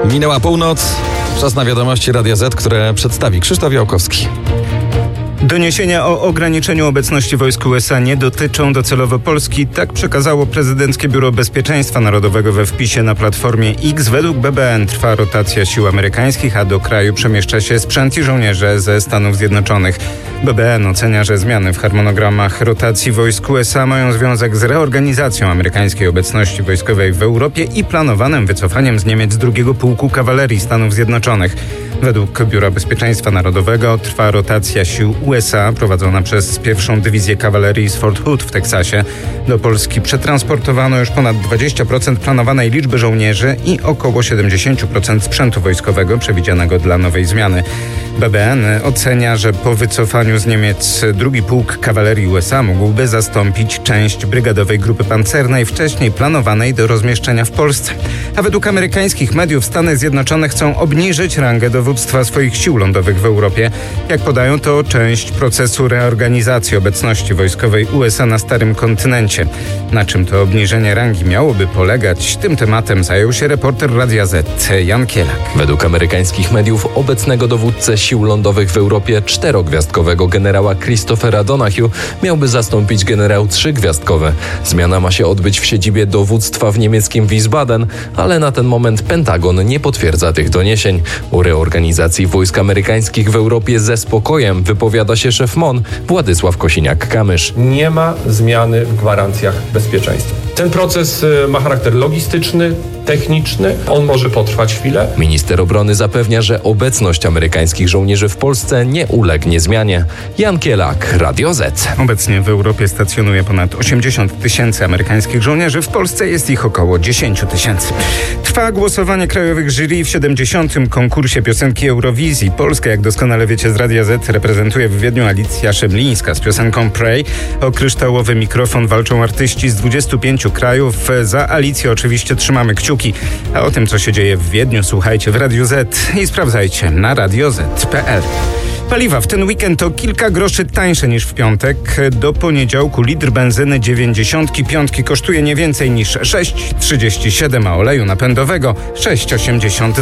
Minęła północ, czas na wiadomości Radia Z, które przedstawi Krzysztof Jałkowski. Doniesienia o ograniczeniu obecności wojsk USA nie dotyczą docelowo Polski. Tak przekazało Prezydenckie Biuro Bezpieczeństwa Narodowego we wpisie na Platformie X. Według BBN trwa rotacja sił amerykańskich, a do kraju przemieszcza się sprzęt i żołnierze ze Stanów Zjednoczonych. BBN ocenia, że zmiany w harmonogramach rotacji wojsk USA mają związek z reorganizacją amerykańskiej obecności wojskowej w Europie i planowanym wycofaniem z Niemiec drugiego pułku kawalerii Stanów Zjednoczonych. Według Biura Bezpieczeństwa Narodowego trwa rotacja sił USA prowadzona przez pierwszą dywizję kawalerii z Fort Hood w Teksasie. Do Polski przetransportowano już ponad 20% planowanej liczby żołnierzy i około 70% sprzętu wojskowego przewidzianego dla nowej zmiany. BBN ocenia, że po wycofaniu z Niemiec drugi pułk kawalerii USA mógłby zastąpić część brygadowej grupy pancernej wcześniej planowanej do rozmieszczenia w Polsce. A według amerykańskich mediów Stany Zjednoczone chcą obniżyć rangę dowództwa swoich sił lądowych w Europie. Jak podają, to część procesu reorganizacji obecności wojskowej USA na starym kontynencie. Na czym to obniżenie rangi miałoby polegać? Tym tematem zajął się reporter Radia Z Jan Kielak. Według amerykańskich mediów obecnego dowódcę sił lądowych w Europie 4-gwiazdkowego generała Christophera Donahue miałby zastąpić generał 3-gwiazdkowy. Zmiana ma się odbyć w siedzibie dowództwa w niemieckim Wiesbaden, ale na ten moment Pentagon nie potwierdza tych doniesień. O reorganizacji wojsk amerykańskich w Europie ze spokojem wypowiada się szef MON Władysław Kosiniak-Kamysz. Nie ma zmiany w gwarancjach bezpieczeństwa. Ten proces ma charakter logistyczny, techniczny. On może potrwać chwilę. Minister obrony zapewnia, że obecność amerykańskich żołnierzy w Polsce nie ulegnie zmianie. Jan Kielak, Radio Z. Obecnie w Europie stacjonuje ponad 80 000 amerykańskich żołnierzy. W Polsce jest ich około 10 000. Trwa głosowanie krajowych jury w 70. konkursie piosenki Eurowizji. Polskę, jak doskonale wiecie z Radia Z, reprezentuje w Wiedniu Alicja Szemlińska z piosenką Pray. O kryształowy mikrofon walczą artyści z 25 krajów. Za Alicję oczywiście trzymamy kciuki. A o tym, co się dzieje w Wiedniu, słuchajcie w Radiu Z i sprawdzajcie na radioz.pl. Paliwa w ten weekend to kilka groszy tańsze niż w piątek. Do poniedziałku litr benzyny 95 kosztuje nie więcej niż 6,37, a oleju napędowego 6,82.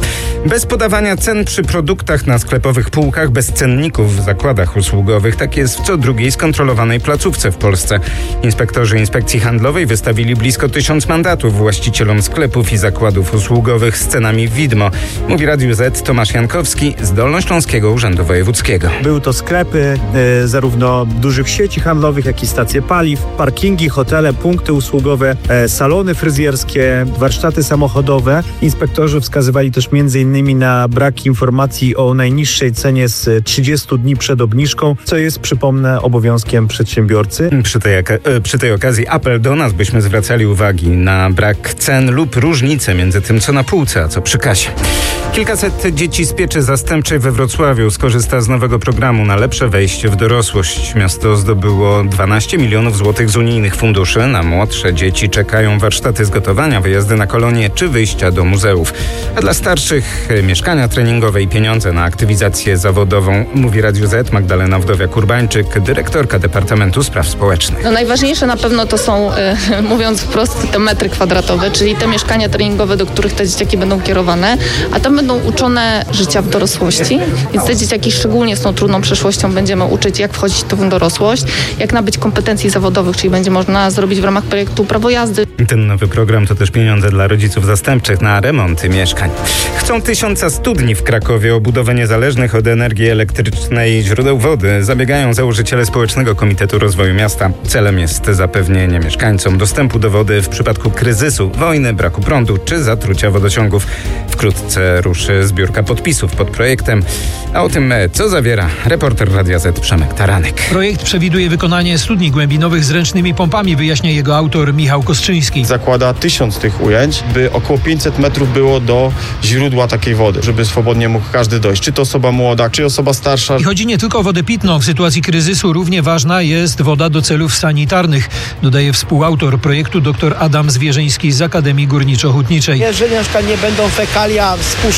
Bez podawania cen przy produktach na sklepowych półkach, bez cenników w zakładach usługowych. Tak jest w co drugiej skontrolowanej placówce w Polsce. Inspektorzy Inspekcji Handlowej wystawili blisko 1000 mandatów właścicielom sklepów i zakładów usługowych z cenami widmo. Mówi Radiu Z Tomasz Jankowski z Dolnośląskiego Urzędu Wojewódzkiego. Były to sklepy zarówno dużych sieci handlowych, jak i stacje paliw, parkingi, hotele, punkty usługowe, salony fryzjerskie, warsztaty samochodowe. Inspektorzy wskazywali też m.in. na brak informacji o najniższej cenie z 30 dni przed obniżką, co jest, przypomnę, obowiązkiem przedsiębiorcy. Przy tej okazji apel do nas, byśmy zwracali uwagi na brak cen lub różnice między tym, co na półce, a co przy kasie. Kilkaset dzieci z pieczy zastępczej we Wrocławiu skorzysta z nowego programu na lepsze wejście w dorosłość. Miasto zdobyło 12 milionów złotych z unijnych funduszy. Na młodsze dzieci czekają warsztaty z gotowania, wyjazdy na kolonie czy wyjścia do muzeów. A dla starszych mieszkania treningowe i pieniądze na aktywizację zawodową, mówi Radiu Z Magdalena Wdowiak-Urbańczyk, dyrektorka Departamentu Spraw Społecznych. Najważniejsze na pewno to są, mówiąc wprost, te metry kwadratowe, czyli te mieszkania treningowe, do których te dzieciaki będą kierowane, a tam będą uczone życia w dorosłości, więc te dzieciaki szczególnie z tą trudną przeszłością będziemy uczyć, jak wchodzić w tą dorosłość, jak nabyć kompetencji zawodowych, czyli będzie można zrobić w ramach projektu prawo jazdy. Ten nowy program to też pieniądze dla rodziców zastępczych na remonty mieszkań. Chcą 1000 studni w Krakowie, o budowę niezależnych od energii elektrycznej źródeł wody. Zabiegają założyciele Społecznego Komitetu Rozwoju Miasta. Celem jest zapewnienie mieszkańcom dostępu do wody w przypadku kryzysu, wojny, braku prądu czy zatrucia wodociągów. Wkrótce ruszy zbiórka podpisów pod projektem. A o tym, co zawiera reporter Radia Z Przemek Taranek. Projekt przewiduje wykonanie studni głębinowych z ręcznymi pompami, wyjaśnia jego autor Michał Kostrzyński. Zakłada 1000 tych ujęć, by około 500 metrów było do źródła takiej wody, żeby swobodnie mógł każdy dojść, czy to osoba młoda, czy osoba starsza. I chodzi nie tylko o wodę pitną. W sytuacji kryzysu równie ważna jest woda do celów sanitarnych, dodaje współautor projektu dr Adam Zwierzyński z Akademii Górniczo-Hutniczej. Jeżeli na przykład nie będą fekalia spuszczone,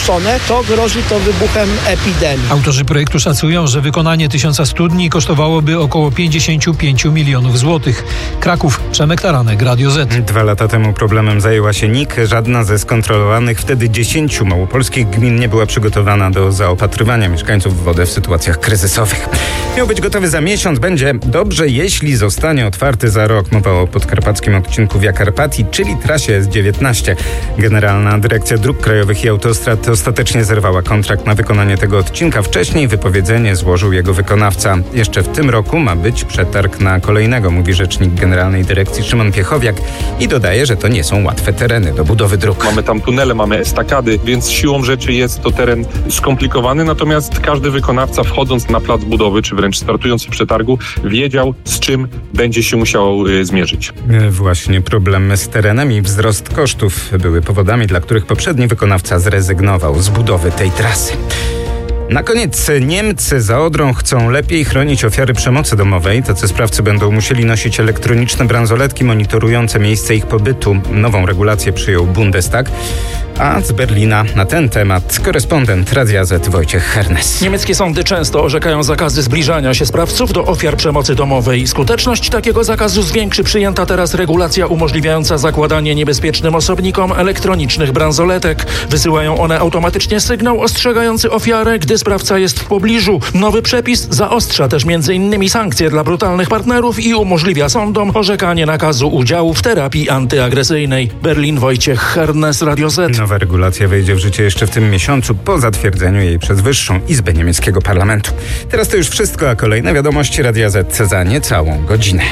opuszczone, to grozi to wybuchem epidemii. Autorzy projektu szacują, że wykonanie 1000 studni kosztowałoby około 55 milionów złotych. Kraków, Przemek Taranek, Radio Z. 2 lata temu problemem zajęła się NIK. Żadna ze skontrolowanych wtedy 10 małopolskich gmin nie była przygotowana do zaopatrywania mieszkańców w wodę w sytuacjach kryzysowych. Miał być gotowy za miesiąc. Będzie dobrze, jeśli zostanie otwarty za rok. Mowa o podkarpackim odcinku Via Carpatii, czyli trasie S19. Generalna Dyrekcja Dróg Krajowych i Autostrad ostatecznie zerwała kontrakt na wykonanie tego odcinka. Wcześniej wypowiedzenie złożył jego wykonawca. Jeszcze w tym roku ma być przetarg na kolejnego, mówi rzecznik Generalnej Dyrekcji Szymon Piechowiak i dodaje, że to nie są łatwe tereny do budowy dróg. Mamy tam tunele, mamy estakady, więc siłą rzeczy jest to teren skomplikowany, natomiast każdy wykonawca wchodząc na plac budowy, czy wręcz startując w przetargu, wiedział, z czym będzie się musiał zmierzyć. Właśnie problemy z terenem i wzrost kosztów były powodami, dla których poprzedni wykonawca zrezygnował z budowy tej trasy. Na koniec Niemcy za Odrą chcą lepiej chronić ofiary przemocy domowej. Tacy sprawcy będą musieli nosić elektroniczne bransoletki monitorujące miejsce ich pobytu. Nową regulację przyjął Bundestag. A z Berlina na ten temat korespondent Radia Z Wojciech Hernes. Niemieckie sądy często orzekają zakazy zbliżania się sprawców do ofiar przemocy domowej. Skuteczność takiego zakazu zwiększy przyjęta teraz regulacja umożliwiająca zakładanie niebezpiecznym osobnikom elektronicznych bransoletek. Wysyłają one automatycznie sygnał ostrzegający ofiarę, gdy sprawca jest w pobliżu. Nowy przepis zaostrza też m.in. sankcje dla brutalnych partnerów i umożliwia sądom orzekanie nakazu udziału w terapii antyagresyjnej. Berlin, Wojciech Hernes, Radio Z. Nowa regulacja wejdzie w życie jeszcze w tym miesiącu po zatwierdzeniu jej przez Wyższą Izbę niemieckiego parlamentu. Teraz to już wszystko, a kolejne wiadomości Radia Z za niecałą godzinę.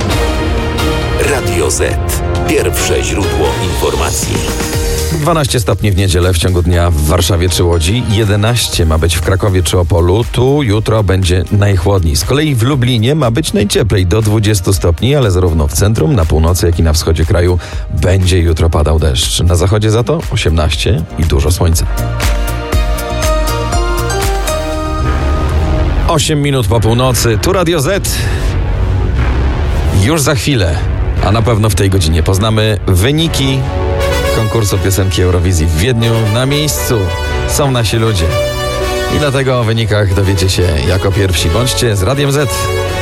Radio Z. Pierwsze źródło informacji. 12 stopni w niedzielę w ciągu dnia w Warszawie czy Łodzi, 11 ma być w Krakowie czy Opolu, tu jutro będzie najchłodniej. Z kolei w Lublinie ma być najcieplej do 20 stopni, ale zarówno w centrum, na północy, jak i na wschodzie kraju będzie jutro padał deszcz. Na zachodzie za to 18 i dużo słońca. 8 minut po północy, tu Radio Z. Już za chwilę, a na pewno w tej godzinie poznamy wyniki konkursu piosenki Eurowizji w Wiedniu. Na miejscu są nasi ludzie. I dlatego o wynikach dowiecie się jako pierwsi. Bądźcie z Radiem Z.